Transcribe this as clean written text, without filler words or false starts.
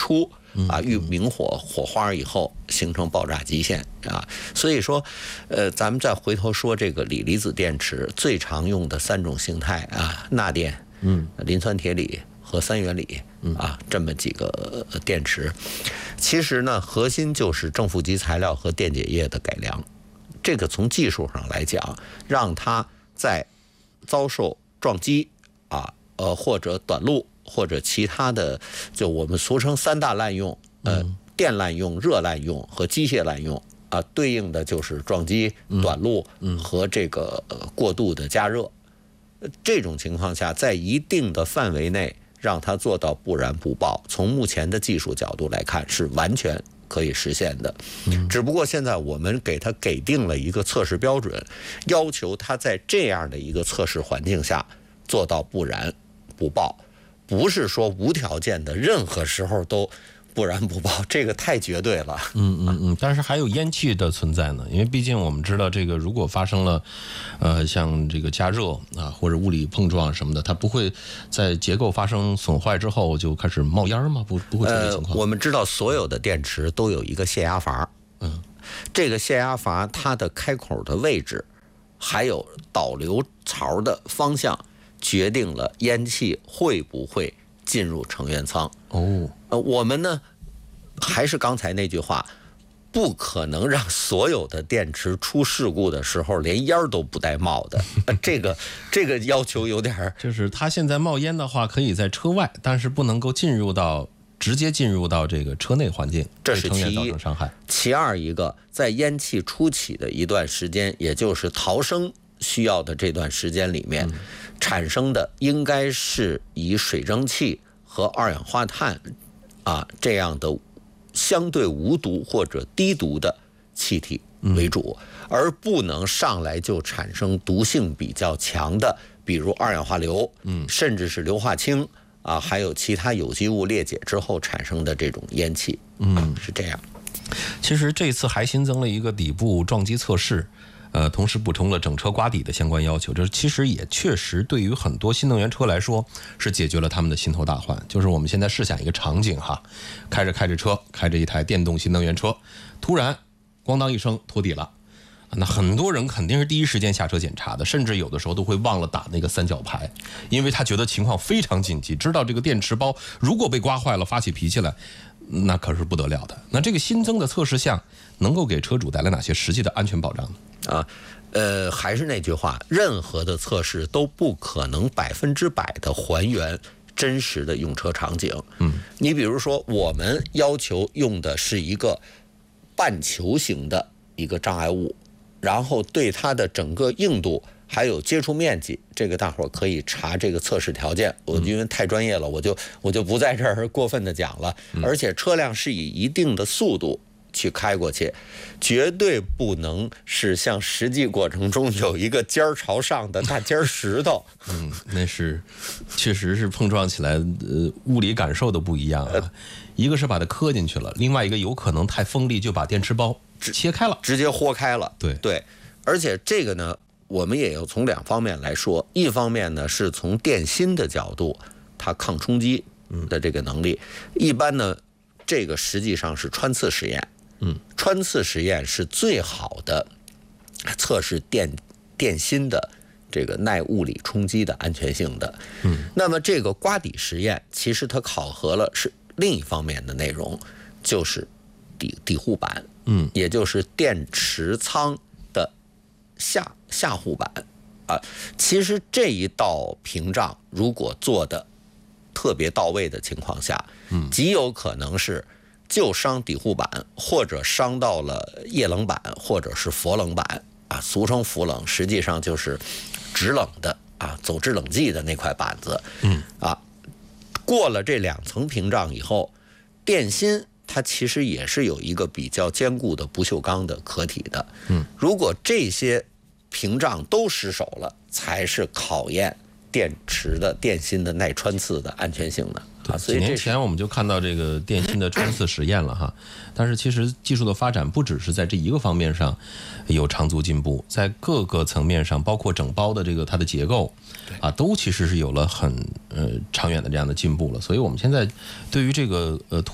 出遇明火花以后形成爆炸极限啊。所以说，咱们再回头说这个锂离子电池最常用的3种形态啊，钠电、磷酸铁锂和三元锂啊，这么几个电池，其实呢，核心就是正负极材料和电解液的改良。这个从技术上来讲，让它在遭受撞击或者短路或者其他的，就我们俗称3大滥用，电滥用、热滥用和机械滥用啊，对应的就是撞击、短路和这个过度的加热。这种情况下，在一定的范围内让它做到不燃不爆，从目前的技术角度来看是完全可以实现的。只不过现在我们给它给定了一个测试标准，要求它在这样的一个测试环境下做到不燃不爆，不是说无条件的任何时候都不燃不爆，这个太绝对了。 但是还有烟气的存在呢，因为毕竟我们知道，这个如果发生了，像这个加热啊或者物理碰撞什么的，它不会在结构发生损坏之后就开始冒烟吗？不会这个情况。 我们知道所有的电池都有一个泄压阀，这个泄压阀它的开口的位置，还有导流槽的方向，决定了烟气会不会进入成员舱。我们呢，还是刚才那句话，不可能让所有的电池出事故的时候连烟都不带冒的。这个要求有点就是它现在冒烟的话，可以在车外，但是不能够直接进入到这个车内环境， 这是其一。 伤害。 其二一个，在烟气初起的一段时间，也就是逃生需要的这段时间里面，产生的应该是以水蒸气和二氧化碳这样的相对无毒或者低毒的气体为主，而不能上来就产生毒性比较强的，比如二氧化硫，甚至是硫化氢还有其他有机物裂解之后产生的这种烟气，是这样。 其实这次还新增了一个底部撞击测试。同时补充了整车刮底的相关要求，这其实也确实对于很多新能源车来说是解决了他们的心头大患。就是我们现在试想一个场景哈，开着车，开着一台电动新能源车，突然咣当一声脱底了，那很多人肯定是第一时间下车检查的，甚至有的时候都会忘了打那个3角牌，因为他觉得情况非常紧急，知道这个电池包如果被刮坏了，发起脾气来，那可是不得了的。那这个新增的测试项能够给车主带来哪些实际的安全保障呢？ 还是那句话，任何的测试都不可能100%的还原真实的用车场景。你比如说，我们要求用的是一个半球形的一个障碍物，然后对它的整个硬度还有接触面积，这个大伙儿可以查这个测试条件。我因为太专业了，我就不在这儿过分的讲了。而且车辆是以一定的速度去开过去，绝对不能是像实际过程中有一个尖儿朝上的大尖石头。 那是确实是碰撞起来，物理感受都不一样啊。一个是把它磕进去了，另外一个有可能太锋利就把电池包切开了， 直接豁开了。 对， 而且这个呢，我们也要从2方面来说。一方面呢，是从电芯的角度，它抗冲击的这个能力。一般呢，这个实际上是穿刺实验。穿刺实验是最好的测试电芯的这个耐物理冲击的安全性的。那么这个刮底实验其实它考核了是另一方面的内容，就是底护板，也就是电池舱的下护板其实这一道屏障如果做的特别到位的情况下，极有可能是就伤底护板，或者伤到了液冷板，或者是氟冷板俗称氟冷，实际上就是制冷的走制冷剂的那块板子。过了这2层屏障以后，电芯它其实也是有一个比较坚固的不锈钢的壳体的。如果这些屏障都失守了，才是考验电池的电芯的耐穿刺的安全性的。 几年前我们就看到这个电芯的穿刺实验了哈，但是其实技术的发展不只是在这一个方面上有长足进步，在各个层面上，包括整包的这个它的结构都其实是有了很长远的这样的进步了。所以我们现在对于这个